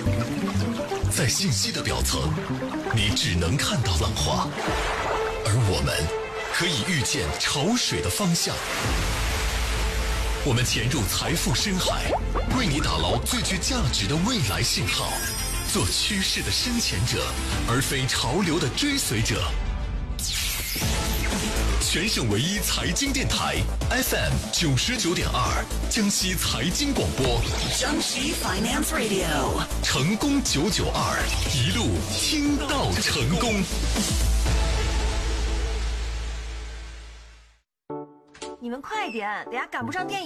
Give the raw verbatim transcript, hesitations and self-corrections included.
在信息的表层，你只能看到浪花，而我们可以预见潮水的方向。我们潜入财富深海，为你打捞最具价值的未来信号，做趋势的深潜者，而非潮流的追随者。全省唯一财经电台 F M 九十九点二，江西财经广播， 江西 Finance Radio， 成功九九二，一路听到成功。 你们快点，等下赶不上电影。